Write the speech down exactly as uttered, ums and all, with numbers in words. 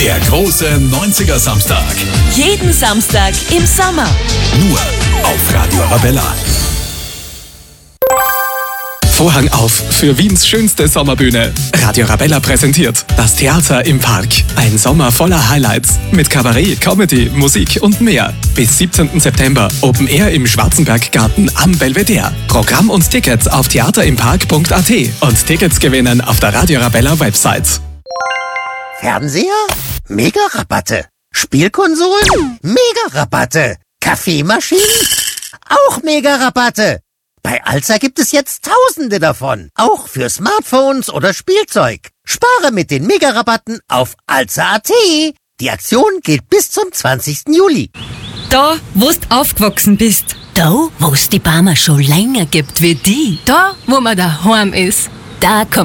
Der große neunziger Samstag. Jeden Samstag im Sommer. Nur auf Radio Arabella. Vorhang auf für Wiens schönste Sommerbühne. Radio Arabella präsentiert das Theater im Park. Ein Sommer voller Highlights mit Kabarett, Comedy, Musik und mehr. Bis siebzehnten September Open Air im Schwarzenberggarten am Belvedere. Programm und Tickets auf theaterimpark punkt a t und Tickets gewinnen auf der Radio Arabella Website. Fernseher? Mega-Rabatte. Spielkonsolen? Mega-Rabatte. Kaffeemaschinen? Auch Mega-Rabatte. Bei Alza gibt es jetzt Tausende davon. Auch für Smartphones oder Spielzeug. Spare mit den Mega-Rabatten auf alza punkt a t. Die Aktion geht bis zum zwanzigsten Juli. Da, wo du aufgewachsen bist. Da, wo es die Barmer schon länger gibt wie die. Da, wo man daheim ist. Da kommt